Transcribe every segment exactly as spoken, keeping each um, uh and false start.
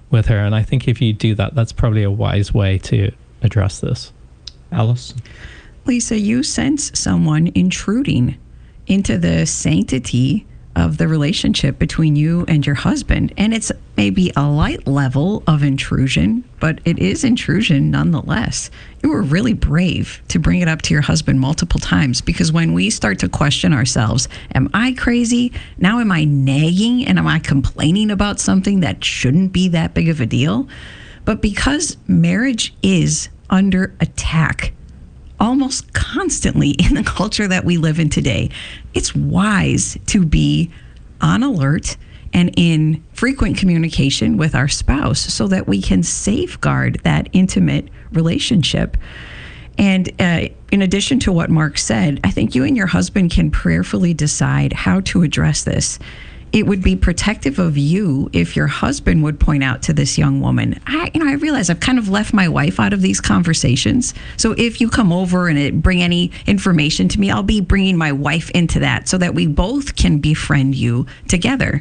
with her. And I think if you do that, that's probably a wise way to address this. Alice? Lisa, you sense someone intruding into the sanctity of the relationship between you and your husband. And it's maybe a light level of intrusion, but it is intrusion nonetheless. You were really brave to bring it up to your husband multiple times, because when we start to question ourselves, am I crazy? Now am I nagging and am I complaining about something that shouldn't be that big of a deal? But because marriage is under attack almost constantly in the culture that we live in today, it's wise to be on alert and in frequent communication with our spouse so that we can safeguard that intimate relationship. And uh, in addition to what Mark said, I think you and your husband can prayerfully decide how to address this. It would be protective of you if your husband would point out to this young woman, I, you know, I realize I've kind of left my wife out of these conversations. So if you come over and it, bring any information to me, I'll be bringing my wife into that so that we both can befriend you together.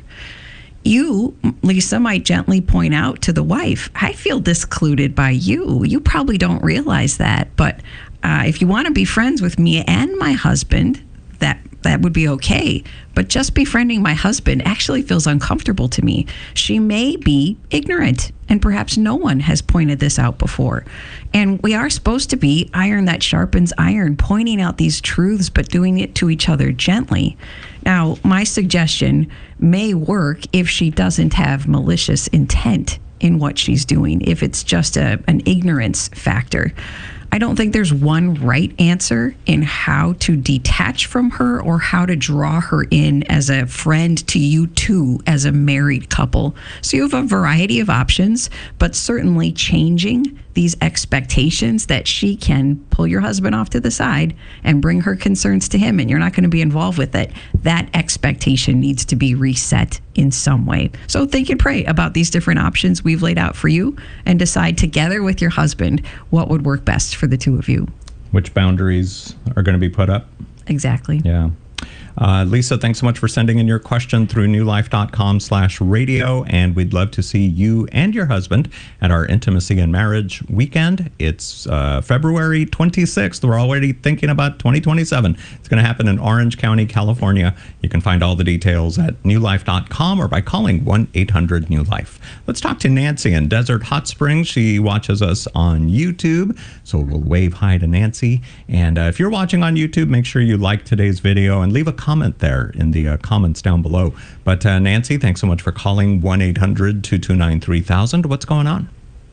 You, Lisa, might gently point out to the wife, I feel discluded by you. You probably don't realize that. But uh, if you want to be friends with me and my husband, that that would be okay. But just befriending my husband actually feels uncomfortable to me. She may be ignorant, and perhaps no one has pointed this out before. And we are supposed to be iron that sharpens iron, pointing out these truths, but doing it to each other gently. Now, my suggestion may work if she doesn't have malicious intent in what she's doing, if it's just a, an ignorance factor. I don't think there's one right answer in how to detach from her or how to draw her in as a friend to you two as a married couple. So you have a variety of options, but certainly changing these expectations that she can pull your husband off to the side and bring her concerns to him, and you're not going to be involved with it. That expectation needs to be reset in some way. So think and pray about these different options we've laid out for you and decide together with your husband what would work best for the two of you. Which boundaries are going to be put up? Exactly. Yeah. Uh, Lisa, thanks so much for sending in your question through newlife.com slash radio. And we'd love to see you and your husband at our Intimacy and Marriage weekend. It's uh, February twenty-sixth. We're already thinking about twenty twenty-seven. It's going to happen in Orange County, California. You can find all the details at new life dot com or by calling one eight hundred new life. Let's talk to Nancy in Desert Hot Springs. She watches us on YouTube, so we'll wave hi to Nancy. And uh, if you're watching on YouTube, make sure you like today's video and leave a comment there in the uh, comments down below. But uh, Nancy, thanks so much for calling one eight hundred two two nine three thousand. What's going on?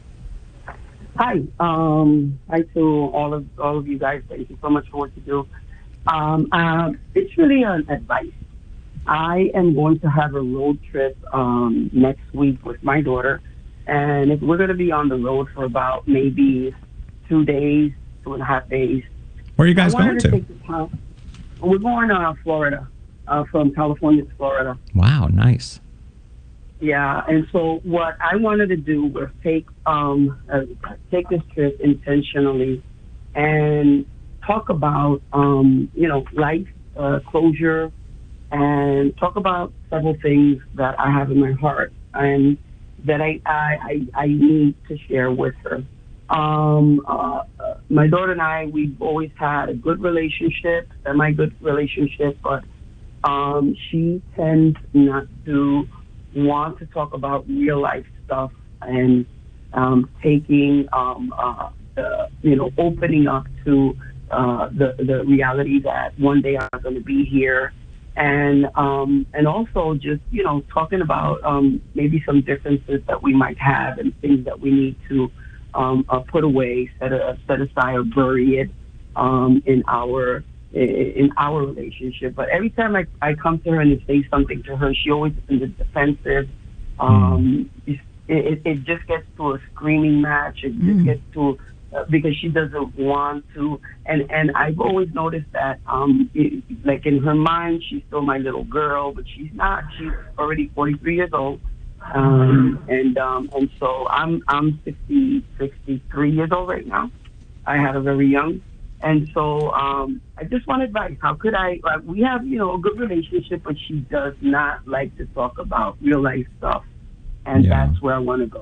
Hi. Um, hi to all of all of you guys. Thank you so much for what you do. Um, uh, it's really an advice. I am going to have a road trip um, next week with my daughter, and if we're going to be on the road for about maybe two days, two and a half days. Where are you guys going to? to? Take the time. We're going to uh, Florida, uh, from California to Florida. Wow, nice. Yeah, and so what I wanted to do was take um, uh, take this trip intentionally and talk about, um, you know, life, uh, closure, and talk about several things that I have in my heart and that I, I, I, I need to share with her. Um, uh, my daughter and I, we've always had a good relationship, semi-good relationship, but um, she tends not to want to talk about real life stuff and um, taking, um, uh, the, you know, opening up to uh, the the reality that one day I'm going to be here, and um, and also just, you know, talking about um, maybe some differences that we might have and things that we need to um, uh, put away, set a, set aside, or bury it um, in our in our relationship. But every time I, I come to her and say something to her, she always is in the defensive. Um, it, it, it just gets to a screaming match. It just mm. gets to, uh, because she doesn't want to. And, and I've always noticed that, um, it, like in her mind, she's still my little girl, but she's not. She's already forty-three years old. Um, and, um, and so I'm, I'm sixty, sixty-three years old right now. I had a very young. And so um, I just want advice. How could I, like, we have, you know, a good relationship, but she does not like to talk about real life stuff. And Yeah. that's where I want to go.